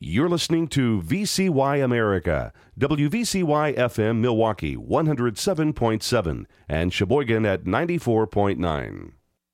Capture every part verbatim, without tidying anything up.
You're listening to V C Y America, W V C Y F M Milwaukee one oh seven point seven and Sheboygan at ninety-four point nine.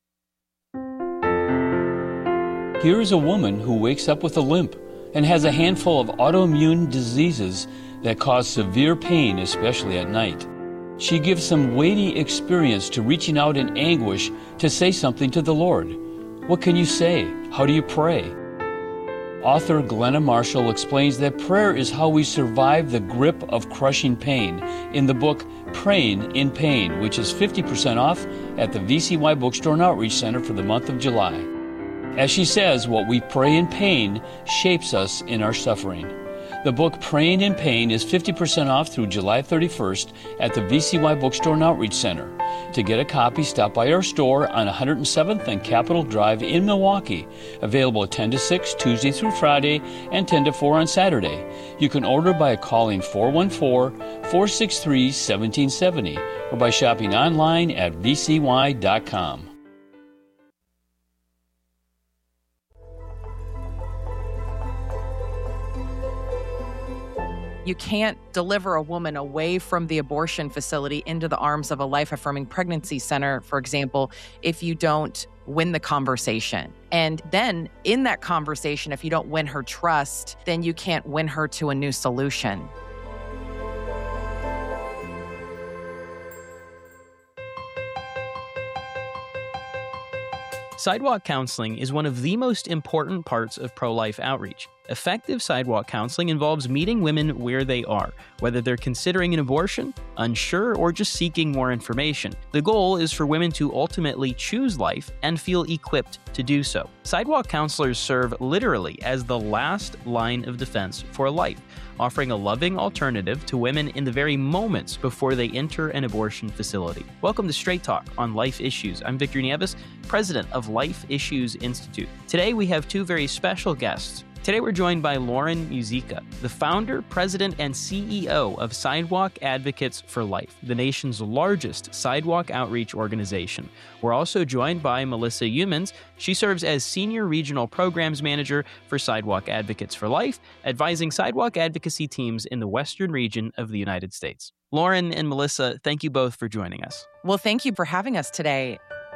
Here is a woman who wakes up with a limp and has a handful of autoimmune diseases that cause severe pain, especially at night. She gives some weighty experience to reaching out in anguish to say something to the Lord. What can you say? How do you pray? Author Glenna Marshall explains that prayer is how we survive the grip of crushing pain in the book Praying in Pain, which is fifty percent off at the V C Y Bookstore and Outreach Center for the month of July. As she says, what we pray in pain shapes us in our suffering. The book Praying in Pain is fifty percent off through July thirty-first at the V C Y Bookstore and Outreach Center. To get a copy, stop by our store on one hundred seventh and Capitol Drive in Milwaukee. Available ten to six Tuesday through Friday and ten to four on Saturday. You can order by calling four one four, four six three, one seven seven zero or by shopping online at v c y dot com. You can't deliver a woman away from the abortion facility into the arms of a life-affirming pregnancy center, for example, if you don't win the conversation. And then in that conversation, if you don't win her trust, then you can't win her to a new solution. Sidewalk counseling is one of the most important parts of pro-life outreach. Effective sidewalk counseling involves meeting women where they are, whether they're considering an abortion, unsure, or just seeking more information. The goal is for women to ultimately choose life and feel equipped to do so. Sidewalk counselors serve literally as the last line of defense for life, offering a loving alternative to women in the very moments before they enter an abortion facility. Welcome to Straight Talk on Life Issues. I'm Victor Nieves, president of Life Issues Institute. Today we have two very special guests. Today we're joined by Lauren Muzyka, the founder, president, and C E O of Sidewalk Advocates for Life, the nation's largest sidewalk outreach organization. We're also joined by Melissa Youmans. She serves as Senior Regional Programs Manager for Sidewalk Advocates for Life, advising sidewalk advocacy teams in the western region of the United States. Lauren and Melissa, thank you both for joining us. Well, thank you for having us today.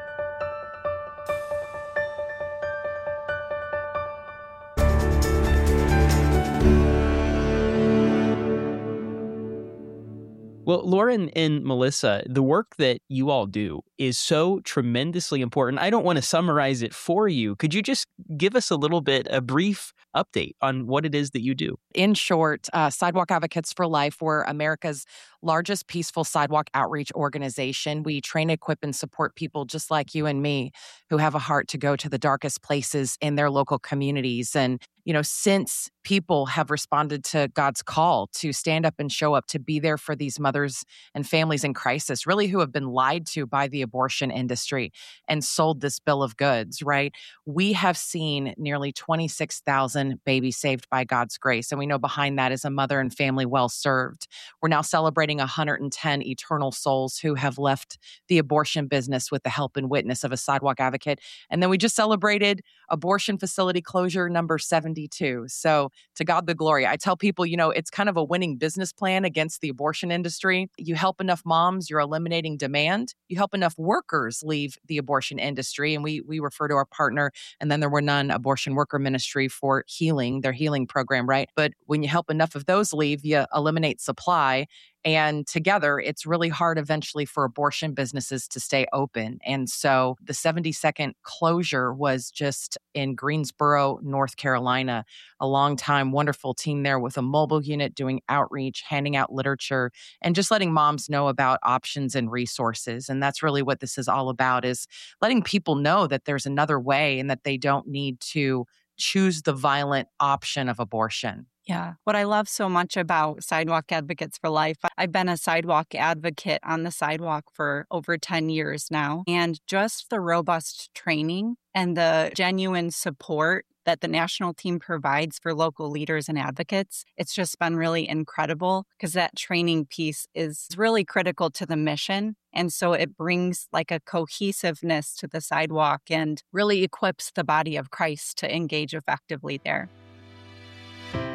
Well, Lauren and Melissa, the work that you all do is so tremendously important. I don't want to summarize it for you. Could you just give us a little bit, a brief update on what it is that you do? In short, uh, Sidewalk Advocates for Life, we're America's largest peaceful sidewalk outreach organization. We train, equip, and support people just like you and me who have a heart to go to the darkest places in their local communities. And, you know, since people have responded to God's call to stand up and show up, to be there for these mothers and families in crisis, really who have been lied to by the abortion industry and sold this bill of goods, right? We have seen nearly twenty-six thousand babies saved by God's grace. And we know behind that is a mother and family well served. We're now celebrating one hundred ten eternal souls who have left the abortion business with the help and witness of a sidewalk advocate. And then we just celebrated abortion facility closure number seventy-two. So to God the glory. I tell people, you know, it's kind of a winning business plan against the abortion industry. You help enough moms, you're eliminating demand. You help enough workers leave the abortion industry. And we we refer to our partner, and then there were none, Abortion Worker Ministry for Healing, their healing program, right? But when you help enough of those leave, you eliminate supply. And together, it's really hard eventually for abortion businesses to stay open. And so the seventy-second closure was just in Greensboro, North Carolina, a long time, wonderful team there with a mobile unit doing outreach, handing out literature, and just letting moms know about options and resources. And that's really what this is all about, is letting people know that there's another way and that they don't need to choose the violent option of abortion. Yeah. What I love so much about Sidewalk Advocates for Life, I've been a sidewalk advocate on the sidewalk for over ten years now. And just the robust training and the genuine support that the national team provides for local leaders and advocates, it's just been really incredible, because that training piece is really critical to the mission. And so it brings like a cohesiveness to the sidewalk and really equips the body of Christ to engage effectively there.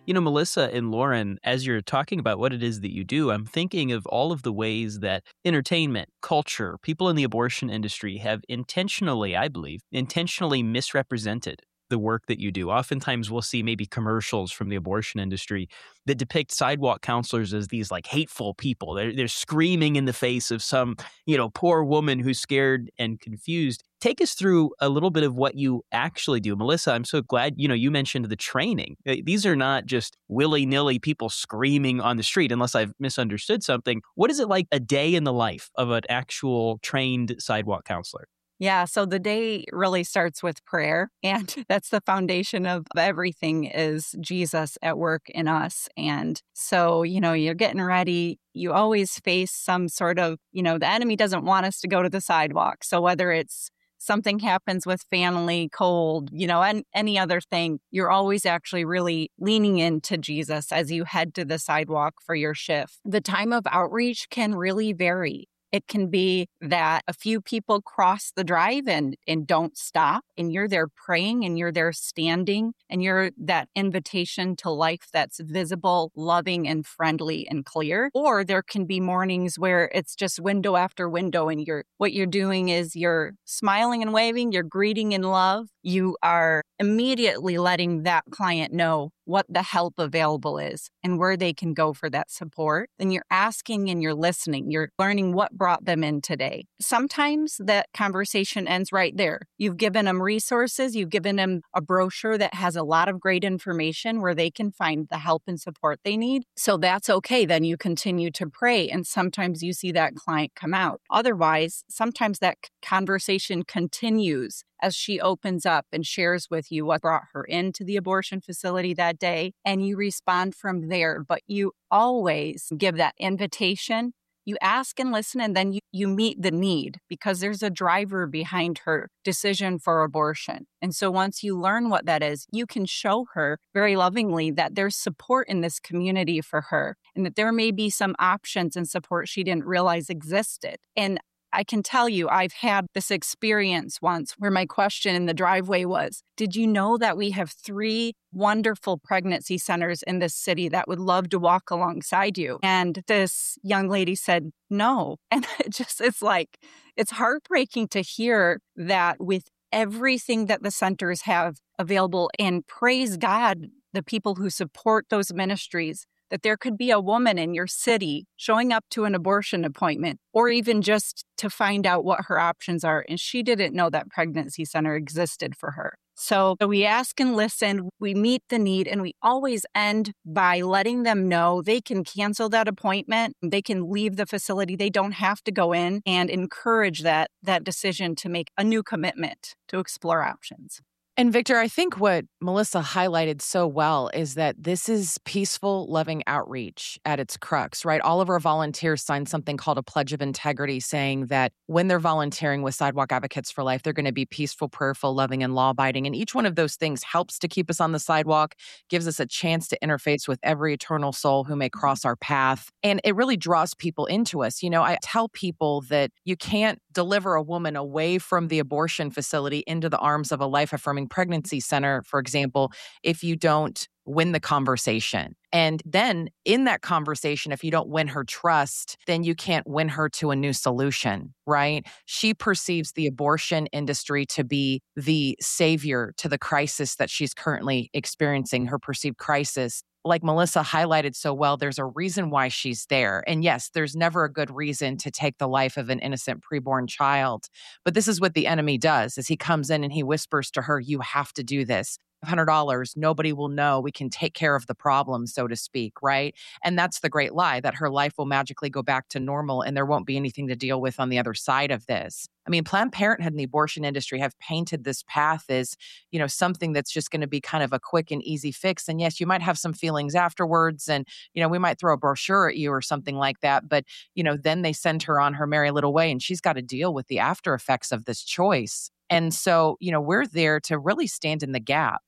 You know, Melissa and Lauren, as you're talking about what it is that you do, I'm thinking of all of the ways that entertainment, culture, people in the abortion industry have intentionally, I believe, intentionally misrepresented the work that you do. Oftentimes we'll see maybe commercials from the abortion industry that depict sidewalk counselors as these like hateful people. They're, they're screaming in the face of some, you know, poor woman who's scared and confused. Take us through a little bit of what you actually do. Melissa, I'm so glad, you know, you mentioned the training. These are not just willy-nilly people screaming on the street, unless I've misunderstood something. What is it like a day in the life of an actual trained sidewalk counselor? Yeah, so the day really starts with prayer, and that's the foundation of everything is Jesus at work in us. And so, you know, you're getting ready, you always face some sort of, you know, the enemy doesn't want us to go to the sidewalk. So whether it's something happens with family, cold, you know, and any other thing, you're always actually really leaning into Jesus as you head to the sidewalk for your shift. The time of outreach can really vary. It can be that a few people cross the drive and, and don't stop, and you're there praying and you're there standing, and you're that invitation to life that's visible, loving, and friendly and clear. Or there can be mornings where it's just window after window, and you're what you're doing is you're smiling and waving, you're greeting in love. You are immediately letting that client know what the help available is and where they can go for that support. Then you're asking and you're listening. You're learning what brought them in today. Sometimes that conversation ends right there. You've given them resources. You've given them a brochure that has a lot of great information where they can find the help and support they need. So that's okay. Then you continue to pray, and sometimes you see that client come out. Otherwise, sometimes that conversation continues as she opens up and shares with you what brought her into the abortion facility that day, and you respond from there. But you always give that invitation. You ask and listen, and then you, you meet the need, because there's a driver behind her decision for abortion. And so once you learn what that is, you can show her very lovingly that there's support in this community for her, and that there may be some options and support she didn't realize existed. And I can tell you, I've had this experience once where my question in the driveway was, did you know that we have three wonderful pregnancy centers in this city that would love to walk alongside you? And this young lady said, no. And it just, it's like, it's heartbreaking to hear that with everything that the centers have available, and praise God, the people who support those ministries, that there could be a woman in your city showing up to an abortion appointment, or even just to find out what her options are. And she didn't know that pregnancy center existed for her. So we ask and listen, we meet the need, and we always end by letting them know they can cancel that appointment. They can leave the facility. They don't have to go in, and encourage that, that decision to make a new commitment to explore options. And Victor, I think what Melissa highlighted so well is that this is peaceful, loving outreach at its crux, right? All of our volunteers signed something called a Pledge of Integrity, saying that when they're volunteering with Sidewalk Advocates for Life, they're going to be peaceful, prayerful, loving, and law-abiding. And each one of those things helps to keep us on the sidewalk, gives us a chance to interface with every eternal soul who may cross our path. And it really draws people into us. You know, I tell people that you can't deliver a woman away from the abortion facility into the arms of a life-affirming pregnancy center, for example, if you don't win the conversation. And then in that conversation, if you don't win her trust, then you can't win her to a new solution, right? She perceives the abortion industry to be the savior to the crisis that she's currently experiencing, her perceived crisis. Like Melissa highlighted so well, there's a reason why she's there. And yes, there's never a good reason to take the life of an innocent preborn child. But this is what the enemy does, is he comes in and he whispers to her, you have to do this. five hundred dollars, nobody will know. We can take care of the problem, so to speak, right? And that's the great lie, that her life will magically go back to normal and there won't be anything to deal with on the other side of this. I mean, Planned Parenthood and the abortion industry have painted this path as, you know, something that's just going to be kind of a quick and easy fix. And yes, you might have some feelings afterwards, and, you know, we might throw a brochure at you or something like that. But, you know, then they send her on her merry little way, and she's got to deal with the after effects of this choice. And so, you know, we're there to really stand in the gap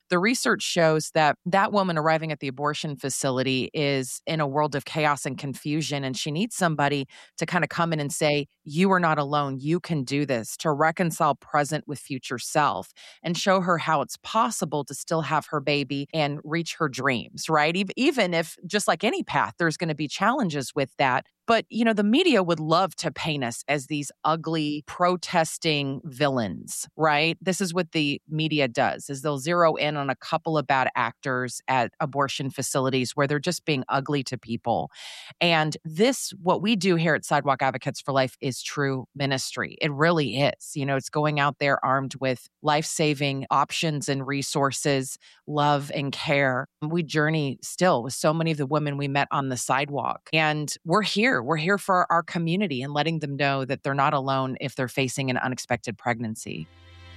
the research shows that that woman arriving at the abortion facility is in a world of chaos and confusion, and she needs somebody to kind of come in and say, you are not alone. You can do this, to reconcile present with future self and show her how it's possible to still have her baby and reach her dreams, right? Even if, just like any path, there's going to be challenges with that. But, you know, the media would love to paint us as these ugly, protesting villains, right? This is what the media does, is they'll zero in on a couple of bad actors at abortion facilities where they're just being ugly to people. And this, what we do here at Sidewalk Advocates for Life, is true ministry. It really is. You know, it's going out there armed with life-saving options and resources, love and care. We journey still with so many of the women we met on the sidewalk. And we're here. We're here for our community and letting them know that they're not alone if they're facing an unexpected pregnancy.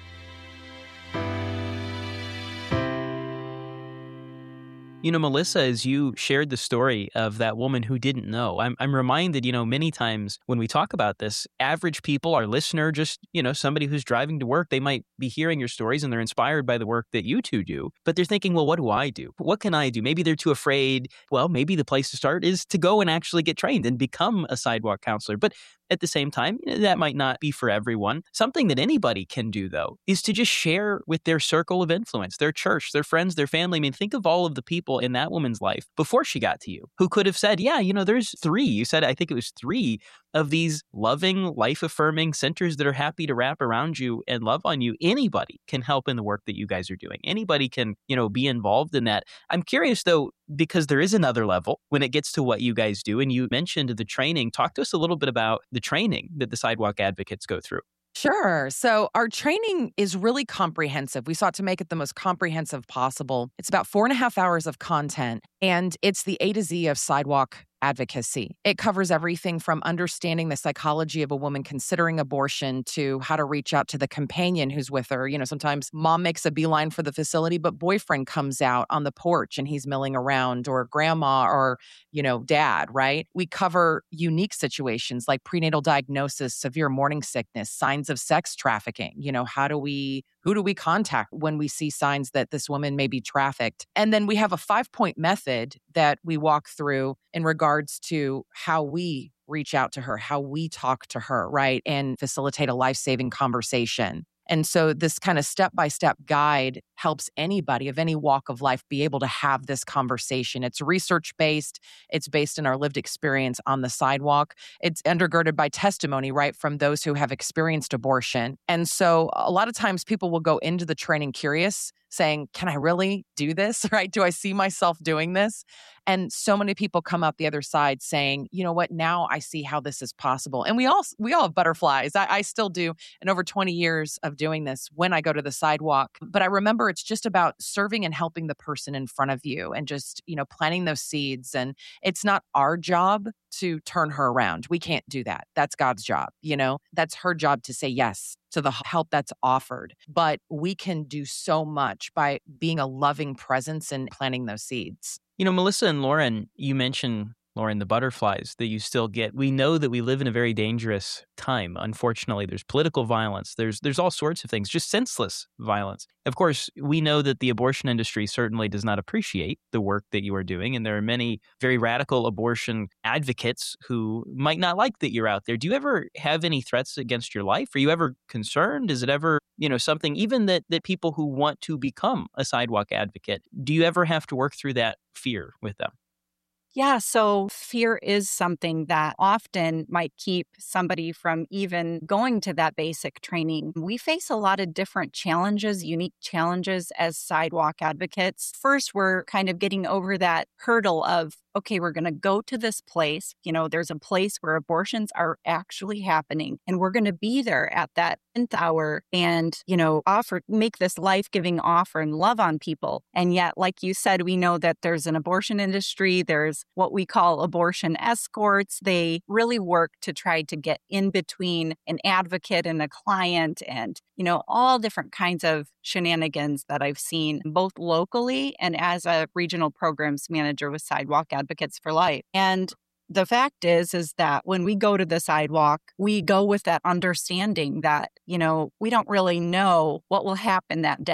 You know, Melissa, as you shared the story of that woman who didn't know, I'm I'm reminded, you know, many times when we talk about this, average people, our listener, just, you know, somebody who's driving to work, they might be hearing your stories and they're inspired by the work that you two do, but they're thinking, well, what do I do? What can I do? Maybe they're too afraid. Well, maybe the place to start is to go and actually get trained and become a sidewalk counselor. But at the same time, you know, that might not be for everyone. Something that anybody can do, though, is to just share with their circle of influence, their church, their friends, their family. I mean, think of all of the people in that woman's life before she got to you who could have said, yeah, you know, there's three. You said, I think it was three of these loving, life-affirming centers that are happy to wrap around you and love on you. Anybody can help in the work that you guys are doing. Anybody can, you know, be involved in that. I'm curious, though, because there is another level when it gets to what you guys do. And you mentioned the training. Talk to us a little bit about the training that the Sidewalk Advocates go through. Sure. So our training is really comprehensive. We sought to make it the most comprehensive possible. It's about four and a half hours of content, and it's the A to Z of sidewalk advocacy. It covers everything from understanding the psychology of a woman considering abortion to how to reach out to the companion who's with her. You know, sometimes mom makes a beeline for the facility, but boyfriend comes out on the porch and he's milling around, or grandma, or, you know, dad, right? We cover unique situations like prenatal diagnosis, severe morning sickness, signs of sex trafficking. You know, how do we, who do we contact when we see signs that this woman may be trafficked? And then we have a five-point method that we walk through in regards to how we reach out to her, how we talk to her, right? And facilitate a life-saving conversation. And so this kind of step-by-step guide helps anybody of any walk of life be able to have this conversation. It's research-based. It's based in our lived experience on the sidewalk. It's undergirded by testimony, right, from those who have experienced abortion. And so a lot of times people will go into the training curious, saying, can I really do this, right? Do I see myself doing this? And so many people come out the other side saying, you know what, now I see how this is possible. And we all we all have butterflies. I, I still do in over twenty years of doing this when I go to the sidewalk. But I remember it's just about serving and helping the person in front of you and just, you know, planting those seeds. And it's not our job to turn her around. We can't do that. That's God's job. You know, that's her job to say yes to the help that's offered. But we can do so much by being a loving presence and planting those seeds. You know, Melissa and Lauren, you mentioned, Lauren, the butterflies that you still get. We know that we live in a very dangerous time. Unfortunately, there's political violence. There's there's all sorts of things, just senseless violence. Of course, we know that the abortion industry certainly does not appreciate the work that you are doing. And there are many very radical abortion advocates who might not like that you're out there. Do you ever have any threats against your life? Are you ever concerned? Is it ever, you know, something even that, that people who want to become a sidewalk advocate, do you ever have to work through that fear with them? Yeah, so fear is something that often might keep somebody from even going to that basic training. We face a lot of different challenges, unique challenges as sidewalk advocates. First, we're kind of getting over that hurdle of, okay, we're going to go to this place. You know, there's a place where abortions are actually happening, and we're going to be there at that tenth hour and, you know, offer, make this life-giving offer and love on people. And yet, like you said, we know that there's an abortion industry. There's what we call abortion escorts. They really work to try to get in between an advocate and a client, and, you know, all different kinds of shenanigans that I've seen both locally and as a regional programs manager with Sidewalk Advocates for Life. And the fact is, is that when we go to the sidewalk, we go with that understanding that, you know, we don't really know what will happen that day.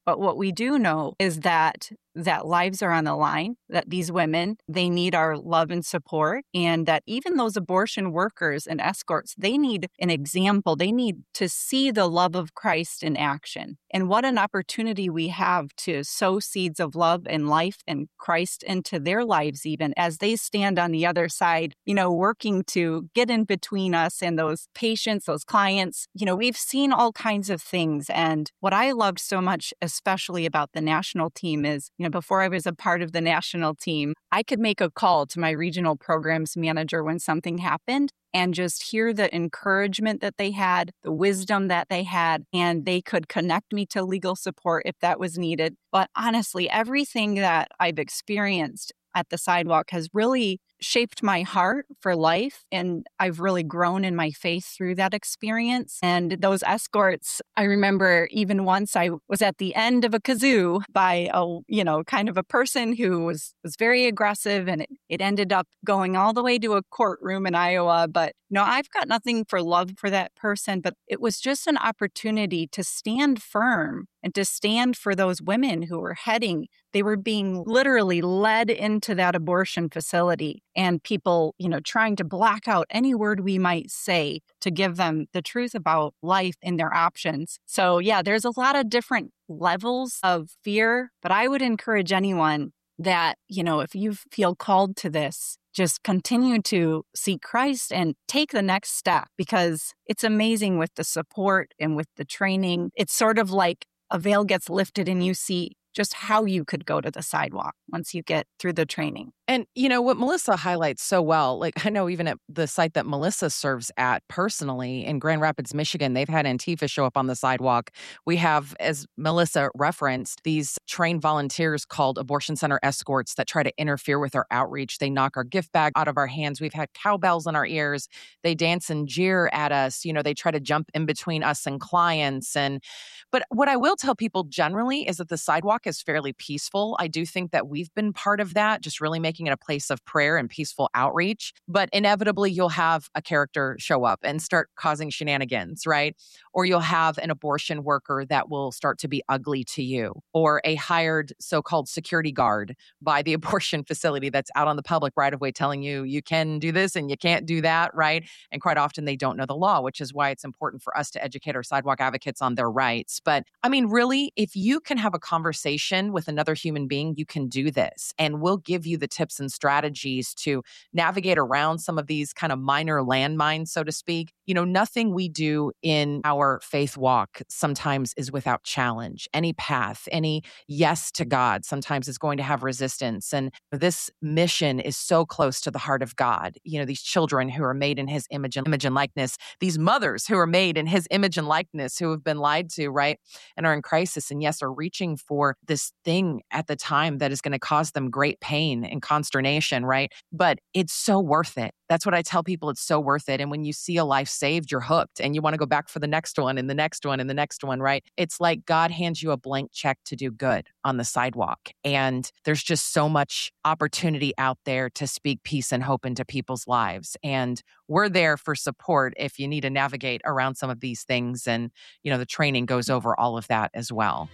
But what we do know is that that lives are on the line, that these women, they need our love and support, and that even those abortion workers and escorts, they need an example. They need to see the love of Christ in action. And what an opportunity we have to sow seeds of love and life and Christ into their lives, even as they stand on the other side, you know, working to get in between us and those patients, those clients. You know, we've seen all kinds of things. And what I loved so much, especially about the national team, is, you know, before I was a part of the national team, I could make a call to my regional programs manager when something happened and just hear the encouragement that they had, the wisdom that they had, and they could connect me to legal support if that was needed. But honestly, everything that I've experienced at the sidewalk has really shaped my heart for life. And I've really grown in my faith through that experience. And those escorts, I remember even once I was at the end of a kazoo by a, you know, kind of a person who was, was very aggressive, and it, it ended up going all the way to a courtroom in Iowa. But, you know, I've got nothing for love for that person, but it was just an opportunity to stand firm and to stand for those women who were heading. They were being literally led into that abortion facility, and people, you know, trying to black out any word we might say to give them the truth about life and their options. So yeah, there's a lot of different levels of fear, but I would encourage anyone that, you know, if you feel called to this, just continue to seek Christ and take the next step, because it's amazing with the support and with the training. It's sort of like a veil gets lifted and you see just how you could go to the sidewalk once you get through the training. And, you know, what Melissa highlights so well, like I know even at the site that Melissa serves at personally in Grand Rapids, Michigan, they've had Antifa show up on the sidewalk. We have, as Melissa referenced, these trained volunteers called abortion center escorts that try to interfere with our outreach. They knock our gift bag out of our hands. We've had cowbells in our ears. They dance and jeer at us. You know, they try to jump in between us and clients. And, but what I will tell people generally is that the sidewalk is fairly peaceful. I do think that we've been part of that, just really making it a place of prayer and peaceful outreach. But inevitably, you'll have a character show up and start causing shenanigans, right? Or you'll have an abortion worker that will start to be ugly to you, or a hired so-called security guard by the abortion facility that's out on the public right of way telling you you can do this and you can't do that, right? And quite often they don't know the law, which is why it's important for us to educate our sidewalk advocates on their rights. But I mean, really, if you can have a conversation with another human being, you can do this. And we'll give you the tips and strategies to navigate around some of these kind of minor landmines, so to speak. You know, nothing we do in our faith walk sometimes is without challenge. Any path, any yes to God sometimes is going to have resistance. And this mission is so close to the heart of God. You know, these children who are made in his image and image and likeness, these mothers who are made in his image and likeness, who have been lied to, right? And are in crisis, and yes, are reaching for this thing at the time that is going to cause them great pain and consternation, right? But it's so worth it. That's what I tell people. It's so worth it. And when you see a life saved, you're hooked and you want to go back for the next one and the next one and the next one, right? It's like God hands you a blank check to do good on the sidewalk. And there's just so much opportunity out there to speak peace and hope into people's lives. And we're there for support if you need to navigate around some of these things. And, you know, the training goes over all of that as well.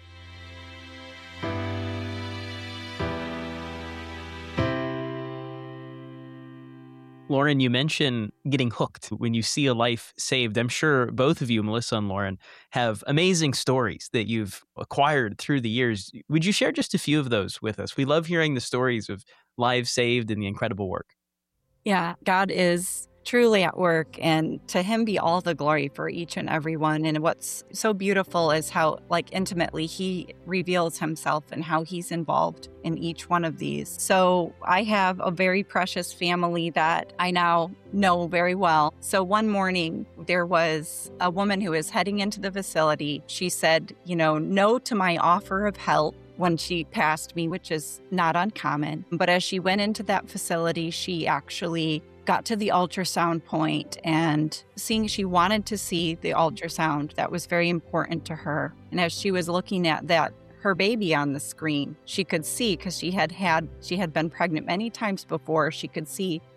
Lauren, you mentioned getting hooked when you see a life saved. I'm sure both of you, Melissa and Lauren, have amazing stories that you've acquired through the years. Would you share just a few of those with us? We love hearing the stories of lives saved and the incredible work. Yeah, God is truly at work, and to him be all the glory for each and every one. And what's so beautiful is how, like, intimately he reveals himself and how he's involved in each one of these. So I have a very precious family that I now know very well. So one morning there was a woman who was heading into the facility. She said, you know, no to my offer of help when she passed me, which is not uncommon. But as she went into that facility, she actually got to the ultrasound point, and seeing she wanted to see the ultrasound, that was very important to her. And as she was looking at that, her baby on the screen, she could see, because she had had, she had been pregnant many times before, she could see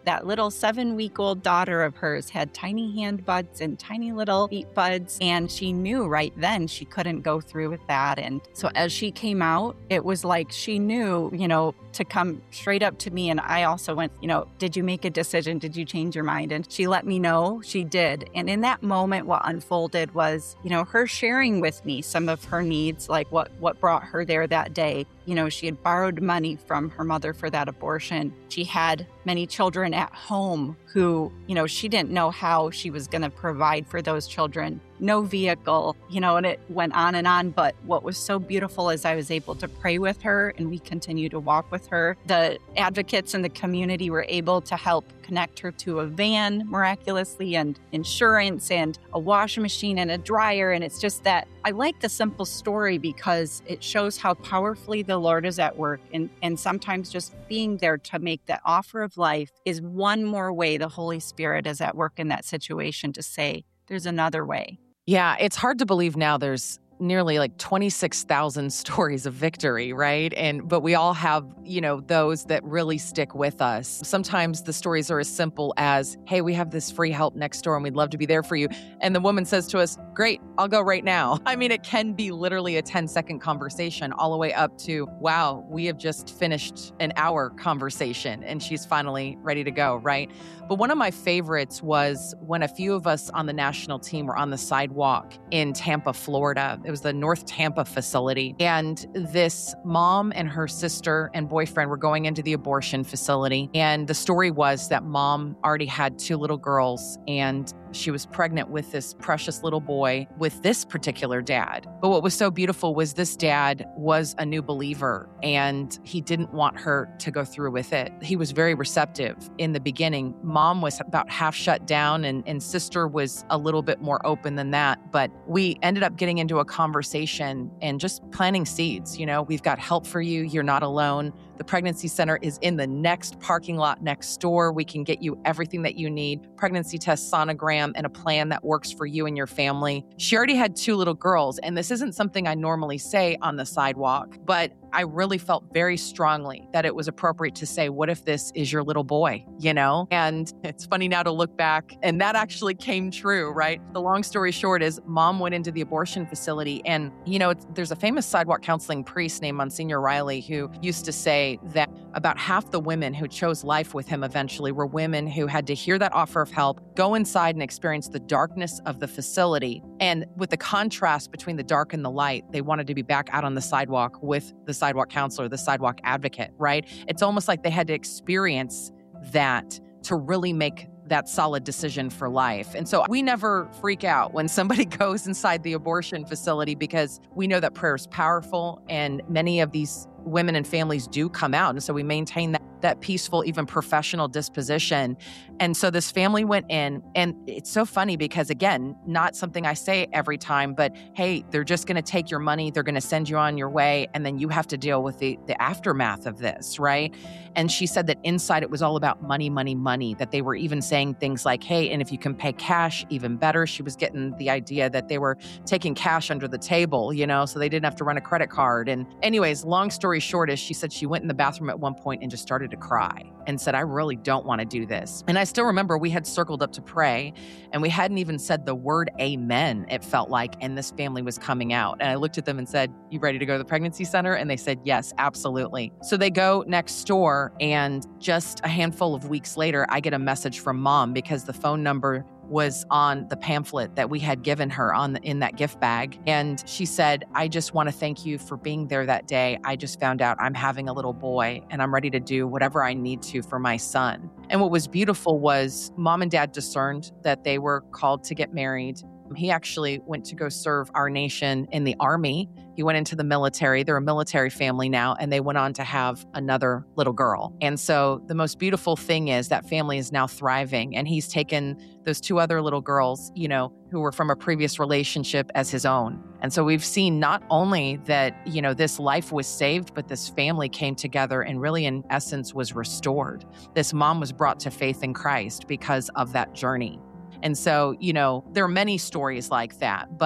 that little seven-week-old daughter of hers had tiny hand buds and tiny little feet buds, and she knew right then she couldn't go through with that. And so as she came out, it was like she knew, you know, to come straight up to me. And I also went, you know, did you make a decision? Did you change your mind? And she let me know she did. And in that moment, what unfolded was, you know, her sharing with me some of her needs, like what, what brought her there that day. You know, she had borrowed money from her mother for that abortion. She had many children at home who, you know, she didn't know how she was going to provide for those children. No vehicle, you know, and it went on and on. But what was so beautiful is I was able to pray with her, and we continue to walk with her. The advocates in the community were able to help connect her to a van miraculously, and insurance and a washing machine and a dryer. And it's just that I like the simple story because it shows how powerfully the Lord is at work. And, and sometimes just being there to make that offer of life is one more way the Holy Spirit is at work in that situation to say, there's another way. Yeah, it's hard to believe now there's nearly like twenty-six thousand stories of victory, right? And but we all have, you know, those that really stick with us. Sometimes the stories are as simple as, hey, we have this free help next door and we'd love to be there for you. And the woman says to us, great, I'll go right now. I mean, it can be literally a ten second conversation all the way up to, wow, we have just finished an hour conversation and she's finally ready to go, right? But one of my favorites was when a few of us on the national team were on the sidewalk in Tampa, Florida. It was the North Tampa facility. And this mom and her sister and boyfriend were going into the abortion facility. And the story was that mom already had two little girls and she was pregnant with this precious little boy with this particular dad. But what was so beautiful was this dad was a new believer and he didn't want her to go through with it. He was very receptive in the beginning. Mom was about half shut down and, and sister was a little bit more open than that. But we ended up getting into a conversation and just planting seeds. You know, we've got help for you. You're not alone. The pregnancy center is in the next parking lot next door. We can get you everything that you need, pregnancy test, sonogram, and a plan that works for you and your family. She already had two little girls, and this isn't something I normally say on the sidewalk, but I really felt very strongly that it was appropriate to say, what if this is your little boy, you know? And it's funny now to look back, and that actually came true, right? The long story short is mom went into the abortion facility, and, you know, it's, there's a famous sidewalk counseling priest named Monsignor Riley who used to say that about half the women who chose life with him eventually were women who had to hear that offer of help, go inside and experience the darkness of the facility. And with the contrast between the dark and the light, they wanted to be back out on the sidewalk with the sidewalk counselor, the sidewalk advocate, right? It's almost like they had to experience that to really make that solid decision for life. And so we never freak out when somebody goes inside the abortion facility because we know that prayer is powerful and many of these women and families do come out. And so we maintain that that peaceful, even professional disposition. And so this family went in, and it's so funny because, again, not something I say every time, but hey, they're just going to take your money, they're going to send you on your way, and then you have to deal with the, the aftermath of this, right? And she said that inside it was all about money, money, money, that they were even saying things like, hey, and if you can pay cash, even better. She was getting the idea that they were taking cash under the table, you know, so they didn't have to run a credit card. And anyways, long story short is she said she went in the bathroom at one point and just started to cry and said, I really don't want to do this. And I still remember we had circled up to pray and we hadn't even said the word amen, it felt like, and this family was coming out. And I looked at them and said, you ready to go to the pregnancy center? And they said, yes, absolutely. So they go next door, and just a handful of weeks later, I get a message from mom because the phone number was on the pamphlet that we had given her on the, in that gift bag. And she said, I just want to thank you for being there that day. I just found out I'm having a little boy and I'm ready to do whatever I need to for my son. And what was beautiful was mom and dad discerned that they were called to get married. He actually went to go serve our nation in the Army. He went into the military. They're a military family now, and they went on to have another little girl. And so the most beautiful thing is that family is now thriving, and he's taken those two other little girls, you know, who were from a previous relationship as his own. And so we've seen not only that, you know, this life was saved, but this family came together and really in essence was restored. This mom was brought to faith in Christ because of that journey. And so, you know, there are many stories like that, but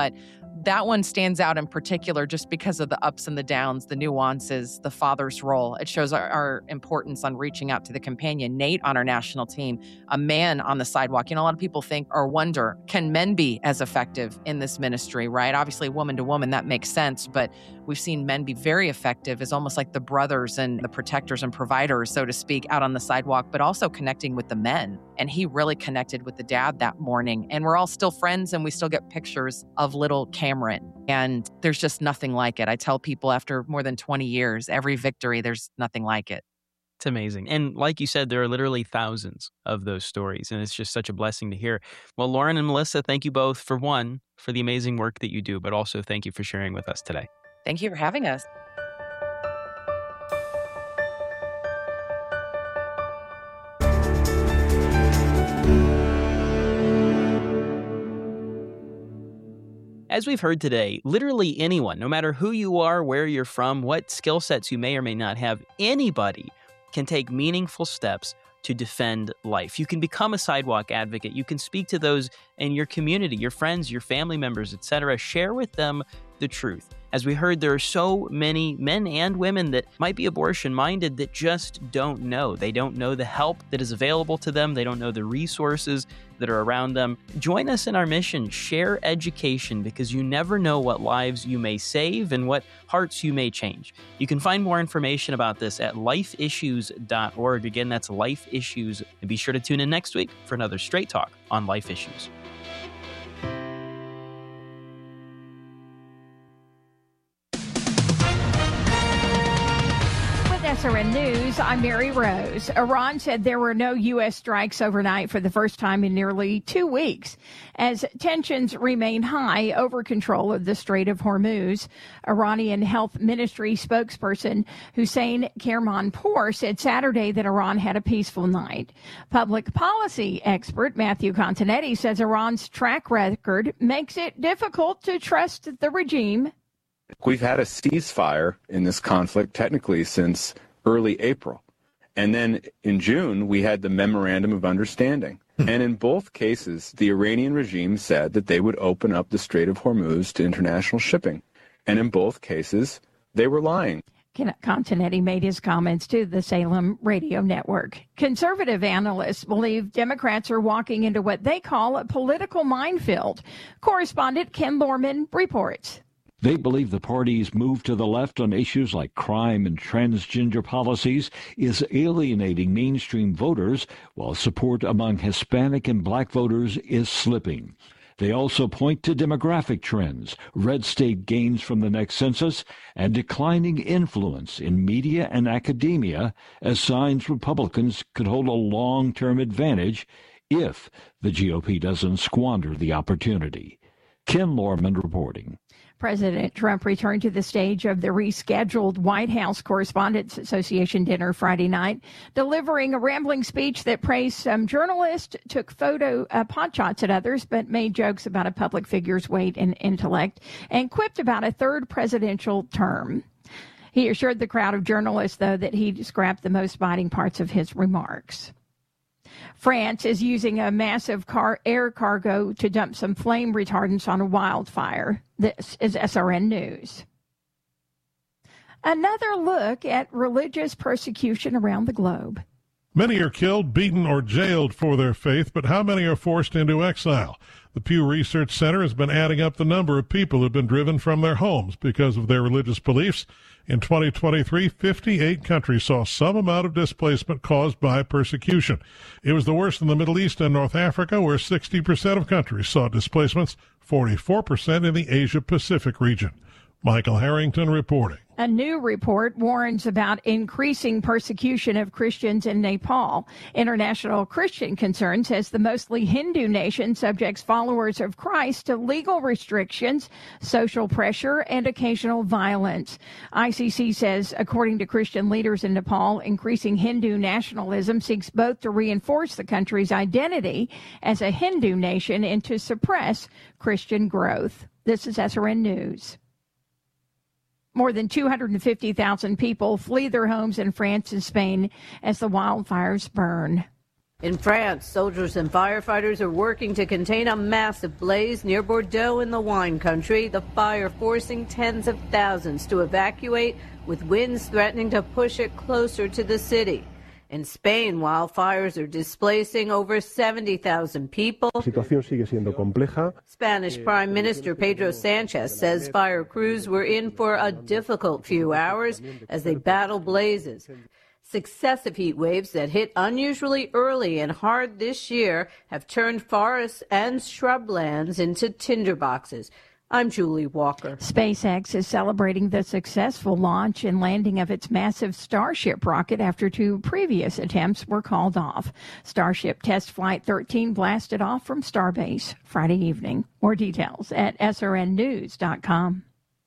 That one stands out in particular just because of the ups and the downs, the nuances, the father's role. It shows our, our importance on reaching out to the companion. Nate on our national team, a man on the sidewalk. You know, a lot of people think or wonder, can men be as effective in this ministry, right? Obviously, woman to woman, that makes sense. But we've seen men be very effective as almost like the brothers and the protectors and providers, so to speak, out on the sidewalk, but also connecting with the men. And he really connected with the dad that morning. And we're all still friends and we still get pictures of little Cameron. And there's just nothing like it. I tell people after more than twenty years, every victory, there's nothing like it. It's amazing. And like you said, there are literally thousands of those stories. And it's just such a blessing to hear. Well, Lauren and Melissa, thank you both for one, for the amazing work that you do, but also thank you for sharing with us today. Thank you for having us. As we've heard today, literally anyone, no matter who you are, where you're from, what skill sets you may or may not have, anybody can take meaningful steps to defend life. You can become a sidewalk advocate. You can speak to those in your community, your friends, your family members, et cetera. Share with them the truth. As we heard, there are so many men and women that might be abortion-minded that just don't know. They don't know the help that is available to them. They don't know the resources that are around them. Join us in our mission. Share education, because you never know what lives you may save and what hearts you may change. You can find more information about this at life issues dot org. Again, that's Life Issues. And be sure to tune in next week for another Straight Talk on Life Issues. S R N News, I'm Mary Rose. Iran said there were no U S strikes overnight for the first time in nearly two weeks, as tensions remain high over control of the Strait of Hormuz. Iranian Health Ministry spokesperson Hussein Kermanpour said Saturday that Iran had a peaceful night. Public policy expert Matthew Continetti says Iran's track record makes it difficult to trust the regime. We've had a ceasefire in this conflict technically since early April. And then in June, we had the Memorandum of Understanding. And in both cases, the Iranian regime said that they would open up the Strait of Hormuz to international shipping. And in both cases, they were lying. Continetti made his comments to the Salem Radio Network. Conservative analysts believe Democrats are walking into what they call a political minefield. Correspondent Ken Lorman reports. They believe the party's move to the left on issues like crime and transgender policies is alienating mainstream voters, while support among Hispanic and black voters is slipping. They also point to demographic trends, red state gains from the next census, and declining influence in media and academia as signs Republicans could hold a long-term advantage if the G O P doesn't squander the opportunity. Ken Lorman reporting. President Trump returned to the stage of the rescheduled White House Correspondents Association dinner Friday night, delivering a rambling speech that praised some journalists, took photo uh, pot shots at others, but made jokes about a public figure's weight and intellect, and quipped about a third presidential term. He assured the crowd of journalists, though, that he'd scrapped the most biting parts of his remarks. France is using a massive car air cargo to dump some flame retardants on a wildfire. This is S R N News. Another look at religious persecution around the globe. Many are killed, beaten, or jailed for their faith, but how many are forced into exile? The Pew Research Center has been adding up the number of people who have been driven from their homes because of their religious beliefs. In twenty twenty-three, fifty-eight countries saw some amount of displacement caused by persecution. It was the worst in the Middle East and North Africa, where sixty percent of countries saw displacements, forty-four percent in the Asia-Pacific region. Michael Harrington reporting. A new report warns about increasing persecution of Christians in Nepal. International Christian Concern says the mostly Hindu nation subjects followers of Christ to legal restrictions, social pressure, and occasional violence. I C C says, according to Christian leaders in Nepal, increasing Hindu nationalism seeks both to reinforce the country's identity as a Hindu nation and to suppress Christian growth. This is S R N News. More than two hundred fifty thousand people flee their homes in France and Spain as the wildfires burn. In France, soldiers and firefighters are working to contain a massive blaze near Bordeaux in the wine country, the fire forcing tens of thousands to evacuate, with winds threatening to push it closer to the city. In Spain, wildfires are displacing over seventy thousand people. Spanish Prime Minister Pedro Sanchez says fire crews were in for a difficult few hours as they battle blazes. Successive heat waves that hit unusually early and hard this year have turned forests and shrublands into tinderboxes. I'm Julie Walker. SpaceX is celebrating the successful launch and landing of its massive Starship rocket after two previous attempts were called off. Starship Test Flight thirteen blasted off from Starbase Friday evening. More details at S R N news dot com.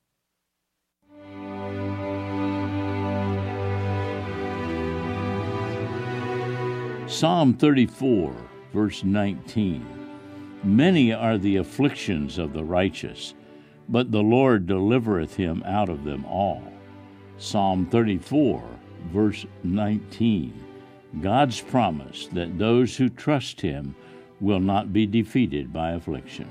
Psalm thirty-four, verse nineteen. Many are the afflictions of the righteous, but the Lord delivereth him out of them all. Psalm thirty-four, verse nineteen. God's promise that those who trust him will not be defeated by affliction.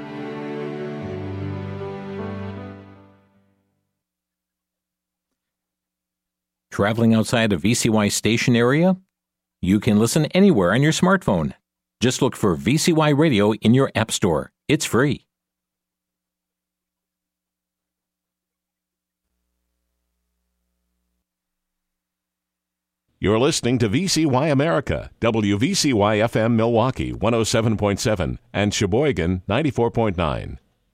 Traveling outside a V C Y station area? You can listen anywhere on your smartphone. Just look for V C Y Radio in your app store. It's free. You're listening to V C Y America, W V C Y F M Milwaukee one oh seven point seven and Sheboygan ninety-four point nine.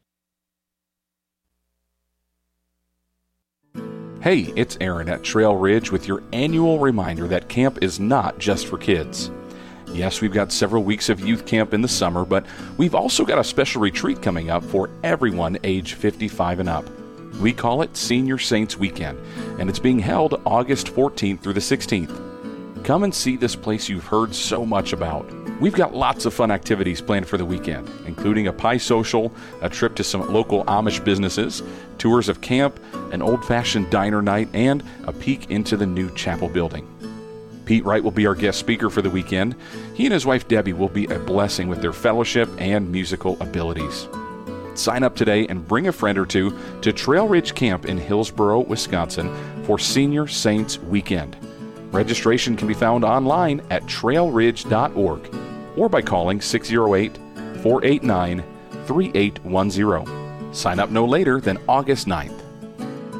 Hey, it's Aaron at Trail Ridge with your annual reminder that camp is not just for kids. Yes, we've got several weeks of youth camp in the summer, but we've also got a special retreat coming up for everyone age fifty-five and up. We call it Senior Saints Weekend, and it's being held August fourteenth through the sixteenth. Come and see this place you've heard so much about. We've got lots of fun activities planned for the weekend, including a pie social, a trip to some local Amish businesses, tours of camp, an old-fashioned diner night, and a peek into the new chapel building. Pete Wright will be our guest speaker for the weekend. He and his wife Debbie will be a blessing with their fellowship and musical abilities. Sign up today and bring a friend or two to Trail Ridge Camp in Hillsboro, Wisconsin for Senior Saints Weekend. Registration can be found online at trail ridge dot org or by calling six oh eight, four eight nine, three eight one zero. Sign up no later than August ninth.